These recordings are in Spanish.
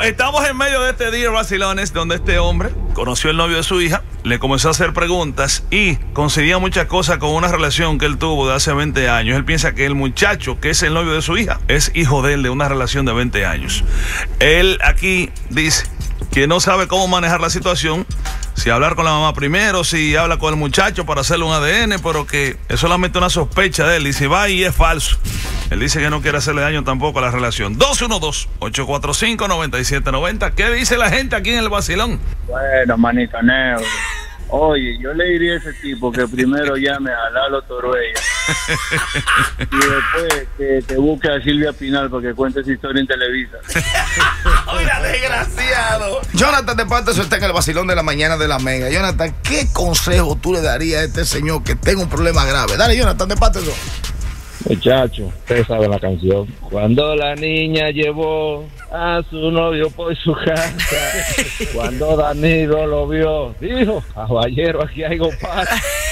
estamos en medio de este día, vacilones, donde este hombre conoció el novio de su hija, le comenzó a hacer preguntas y coincidía muchas cosas con una relación que él tuvo de hace 20 años. Él piensa que el muchacho que es el novio de su hija es hijo de él, de una relación de 20 años. Él aquí dice que no sabe cómo manejar la situación, si hablar con la mamá primero, si habla con el muchacho para hacerle un ADN, pero que es solamente una sospecha de él, y si va y es falso. Él dice que no quiere hacerle daño tampoco a la relación. 212-845-9790. ¿Qué dice la gente aquí en el vacilón? Bueno, manicaneo. Oye, yo le diría a ese tipo que primero llame a Lalo Toruella y después que busque a Silvia Pinal para que cuente esa historia en Televisa. Oiga, desgraciado. Jonathan de parte está en el vacilón de la mañana de la Mega. Jonathan, ¿qué consejo tú le darías a este señor que tenga un problema grave? Dale, Jonathan, de parte. Muchacho, usted sabe la canción. Cuando la niña llevó a su novio por su casa, cuando Danilo lo vio, dijo, caballero, aquí hay gopar.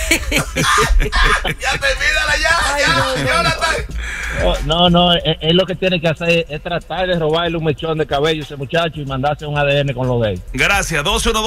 Ya termínala ya, Jonathan. No, es lo que tiene que hacer es tratar de robarle un mechón de cabello a ese muchacho y mandarse un ADN con lo de él. Gracias.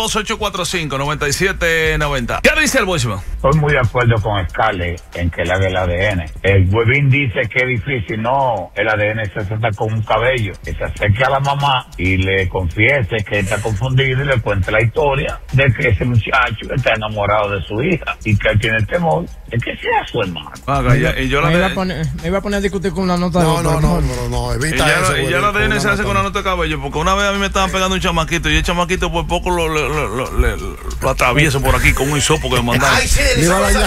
212-845-9790. ¿Qué dice el voicemail? Estoy muy de acuerdo con Scarlett en que le haga el ADN. El Webin dice que es difícil. No, el ADN se trata con un cabello. Que se acerque a la mamá y le confiese que está confundido y le cuente la historia de que ese muchacho está enamorado de su hija y que él tiene el temor de que sea su hermano. Y yo me iba a poner a discutir con una nota de No, evita eso. Y ya la ADN se hace con una nota de cabello, porque una vez a mí me estaban pegando un chamaquito y el chamaquito por poco lo atravieso por aquí con un hisopo que me mandaron. Ay, sí, le iba a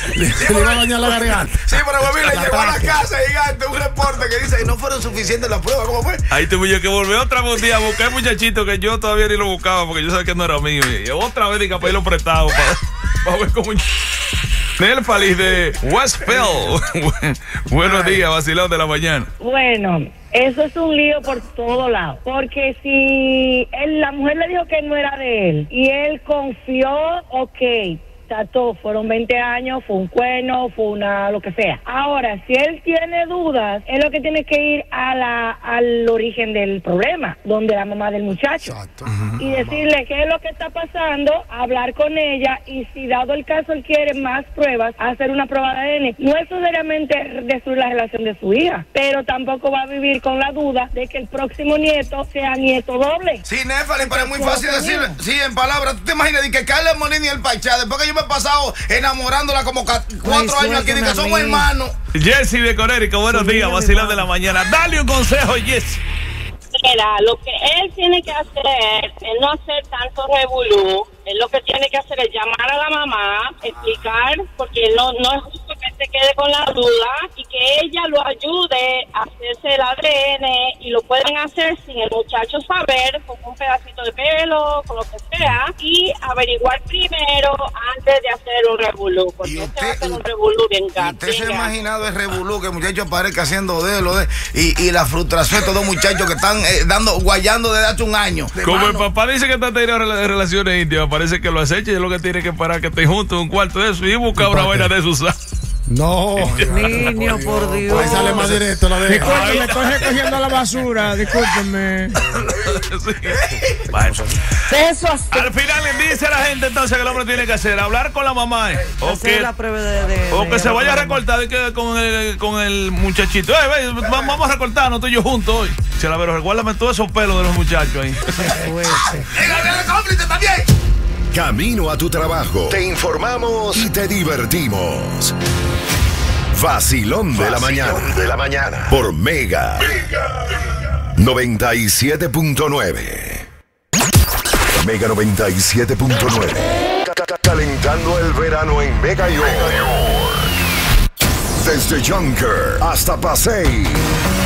dañar la garganta. Sí, pero Webin le llegó a la casa gigante un reporte que dice que no fueron suficientes las pruebas. ¿Cómo fue? Ahí tuve yo que volver otra vez un día a buscar muchachito que yo todavía ni lo buscaba porque yo sabía que no era mío. Y otra vez para irlo prestado para ver cómo. Nel Feliz de Westfield. Buenos días, vacilón de la mañana. Bueno, eso es un lío por todos lados. Porque si la mujer le dijo que no era de él y él confió, ok. Todo, fueron 20 años, fue un cuerno, fue una lo que sea. Ahora, si él tiene dudas, es lo que tiene que ir al origen del problema, donde la mamá del muchacho. Exacto. Y decirle qué es lo que está pasando, hablar con ella y si dado el caso él quiere más pruebas, hacer una prueba de ADN. No es seriamente destruir la relación de su hija, pero tampoco va a vivir con la duda de que el próximo nieto sea nieto doble. Sí, Nefali, pero es muy fácil decirlo. Sí, en palabras. ¿Tú te imaginas de que Carlos Molina y el Pachá, después que yo me he pasado enamorándola como 4 años aquí, de que somos hermanos? Jessy de Conérico, buenos días, vacilón de la mañana. Dale un consejo, Jessy. Mira, lo que él tiene que hacer es no hacer tanto revolú. Él lo que tiene que hacer es llamar a la mamá, explicar, porque no es justo que se quede con la duda y que ella lo ayude a hacerse el ADN y lo pueden hacer sin el muchacho saber, con un pedacito de pelo, con lo que sea, y averiguar primero antes de hacer un revolú, porque usted va a hacer un revolú bien gato. ¿Usted se ha imaginado el revolú que el muchacho aparezca haciendo y la frustración de todos los muchachos que están guayando desde hace un año? Como el papá dice que está teniendo relaciones íntimas, parece que lo acecha y es lo que tiene que parar que estén juntos en un cuarto de eso y buscar una vaina de sus. No, niño, por Dios. Ahí sale más directo la de. Discúlpeme, estoy recogiendo la basura, discúlpeme. Sí. Bueno. Eso así. Al final le dice a la gente entonces que el hombre tiene que hacer hablar con la mamá o que se vaya a recortar y quede con el muchachito. Vamos a recortarnos tú y yo juntos hoy. Pero recuérdame todos esos pelos de los muchachos ahí. ¡Cómplice también! Camino a tu trabajo. Te informamos y te divertimos. Vacilón de la mañana. Por Mega 97.9. Mega 97.9. Calentando el verano en Mega York. Desde Junker hasta Pasay.